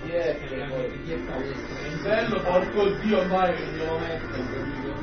Chi è che Chi è questo? bello, porco Dio, vai che glielo metto, capito?